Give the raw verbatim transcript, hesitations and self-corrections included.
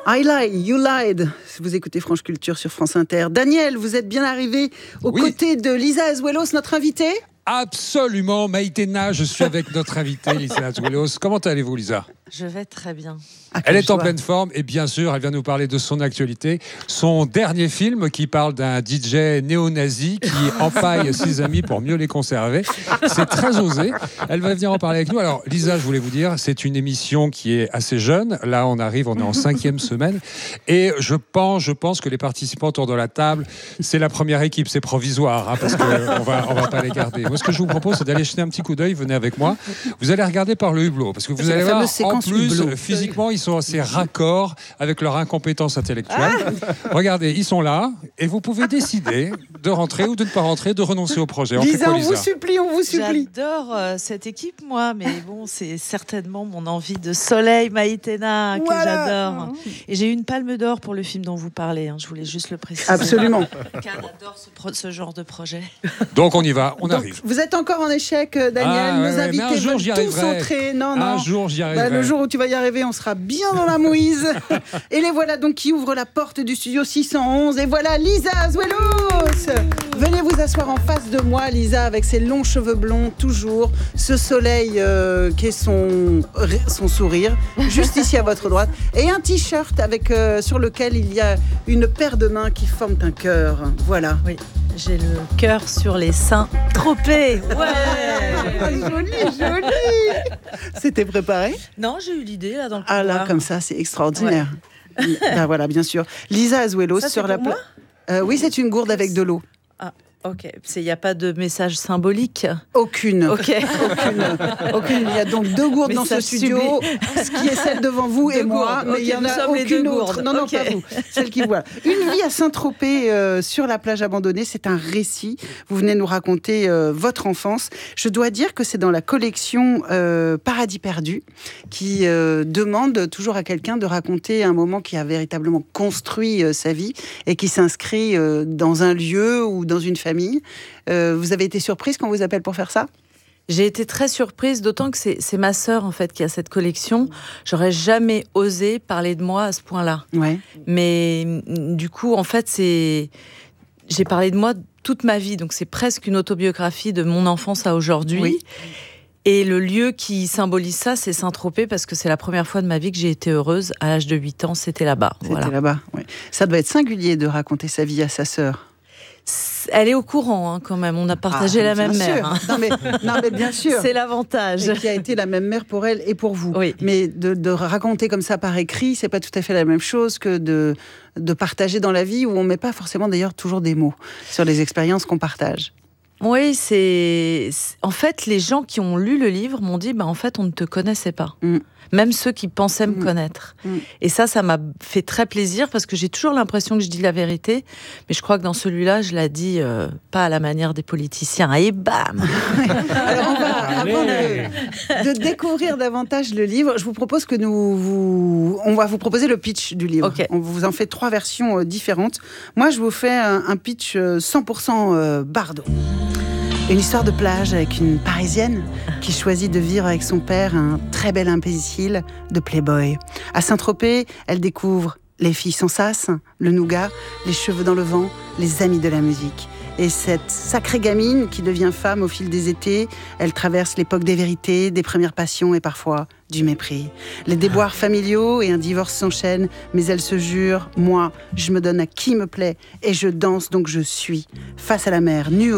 I lie, you lied. Vous écoutez France Culture sur France Inter. Daniel, vous êtes bien arrivé aux oui. côtés de Lisa Azuelos, notre invitée ? Absolument, Maïtena, je suis avec notre invitée Lisa Azuelos. Comment allez-vous, Lisa ? Je vais très bien. Ah, elle est en pleine forme et bien sûr, elle vient nous parler de son actualité. Son dernier film qui parle d'un D J néo-nazi qui empaille ses amis pour mieux les conserver. C'est très osé. Elle va venir en parler avec nous. Alors, Lisa, je voulais vous dire, c'est une émission qui est assez jeune. Là, on arrive, on est en cinquième semaine. Et je pense, je pense que les participants autour de la table, c'est la première équipe. C'est provisoire, hein, parce qu'on va, on va pas les garder. Moi, ce que je vous propose, c'est d'aller jeter un petit coup d'œil. Venez avec moi. Vous allez regarder par le hublot, parce que vous allez voir, en plus, hublot. Physiquement, ils sont assez raccords avec leur incompétence intellectuelle. Ah Regardez, ils sont là et vous pouvez décider de rentrer ou de ne pas rentrer, de renoncer au projet. On Lisa, fait quoi, on Lisa vous supplie, on vous supplie. J'adore euh, cette équipe, moi, mais bon, c'est certainement mon envie de soleil, Maïtena, que voilà. j'adore. Et j'ai eu une palme d'or pour le film dont vous parlez, hein, je voulais juste le préciser. Absolument. Car j'adore ce, pro- ce genre de projet. Donc on y va, on Donc, arrive. Vous êtes encore en échec, Daniel. Ah, ouais, Nos ouais, invités jour, veulent tous entrer. Non, non. Un jour, j'y arriverai. Bah, le jour où tu vas y arriver, on sera bien dans la mouise. Et les voilà donc qui ouvrent la porte du studio six cent onze. Et voilà Lisa Azuelos. Venez vous asseoir en face de moi, Lisa, avec ses longs cheveux blonds, toujours. Ce soleil euh, qui est son, son sourire, juste ici à votre droite. Et un t-shirt avec, euh, sur lequel il y a une paire de mains qui forment un cœur. Voilà. Oui. J'ai le cœur sur les seins tropés. Ouais. Joli, joli. C'était préparé ? Non, j'ai eu l'idée là dans le Ah couloir. là, comme ça, c'est extraordinaire. Ouais. Ben voilà, bien sûr. Lisa Azuelos ça, sur la plage. Euh, oui, c'est une gourde avec de l'eau. Ah, ok. Il n'y a pas de message symbolique ? Aucune. Ok. Aucune. Aucune. Il y a donc deux gourdes dans ce studio, ce qui est celle devant vous deux et moi, gourdes. Mais okay, il y en a aucune autre. Non, non, okay. pas vous. Celle qui voit. Une vie à Saint-Tropez euh, sur la plage abandonnée, c'est un récit. Vous venez nous raconter euh, votre enfance. Je dois dire que c'est dans la collection euh, Paradis perdu qui euh, demande toujours à quelqu'un de raconter un moment qui a véritablement construit euh, sa vie et qui s'inscrit euh, dans un lieu ou dans une famille. Euh, vous avez été surprise quand on vous appelle pour faire ça ? J'ai été très surprise, d'autant que c'est, c'est ma sœur en fait qui a cette collection. J'aurais jamais osé parler de moi à ce point-là. Ouais. Mais du coup, en fait, c'est j'ai parlé de moi toute ma vie, donc c'est presque une autobiographie de mon enfance à aujourd'hui. Oui. Et le lieu qui symbolise ça, c'est Saint-Tropez, parce que c'est la première fois de ma vie que j'ai été heureuse. À l'âge de huit ans, c'était là-bas. C'était voilà. là-bas, oui. Ça doit être singulier de raconter sa vie à sa sœur. Elle est au courant, hein, quand même. On a partagé ah, la même sûr. mère. Hein. Non, mais, non, mais bien sûr. C'est l'avantage. Et qui a été la même mère pour elle et pour vous. Oui. Mais de, de raconter comme ça par écrit, c'est pas tout à fait la même chose que de, de partager dans la vie où on met pas forcément d'ailleurs toujours des mots sur les expériences qu'on partage. Oui, c'est... En fait, les gens qui ont lu le livre m'ont dit, bah, en fait, on ne te connaissait pas. Mm. Même ceux qui pensaient me mmh. connaître. Mmh. Et ça, ça m'a fait très plaisir parce que j'ai toujours l'impression que je dis la vérité. Mais je crois que dans celui-là, je la dis euh, pas à la manière des politiciens. Et bam. Alors, on va, avant de, de découvrir davantage le livre, je vous propose que nous vous, on va vous proposer le pitch du livre. Okay. On vous en fait trois versions euh, différentes. Moi, je vous fais un, un pitch cent pour cent euh, Bardot. Une histoire de plage avec une Parisienne qui choisit de vivre avec son père un très bel imbécile de playboy. À Saint-Tropez, elle découvre les filles sans sas, le nougat, les cheveux dans le vent, les amis de la musique. Et cette sacrée gamine qui devient femme au fil des étés, elle traverse l'époque des vérités, des premières passions et parfois du mépris. Les déboires familiaux et un divorce s'enchaînent, mais elle se jure, moi, je me donne à qui me plaît et je danse donc je suis. Face à la mer, nue